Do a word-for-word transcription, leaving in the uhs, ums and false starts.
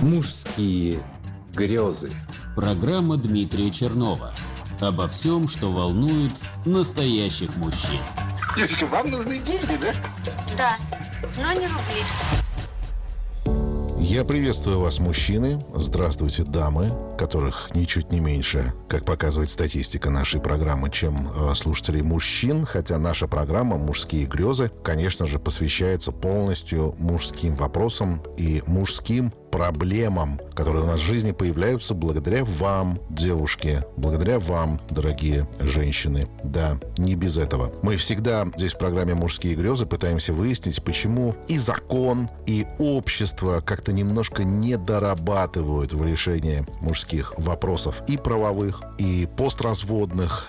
Мужские грезы. Программа Дмитрия Чернова. Обо всем, что волнует настоящих мужчин. Вам нужны деньги, да? Да, но не рубли. Я приветствую вас, мужчины. Здравствуйте, дамы, которых ничуть не меньше, как показывает статистика нашей программы, чем э, слушателей мужчин. Хотя наша программа «Мужские грезы», конечно же, посвящается полностью мужским вопросам и мужским проблемам, которые у нас в жизни появляются благодаря вам, девушки, благодаря вам, дорогие женщины. Да, не без этого. Мы всегда здесь в программе «Мужские грезы» пытаемся выяснить, почему и закон, и общество как-то немножко не дорабатывают в решении мужских вопросов и правовых, и постразводных,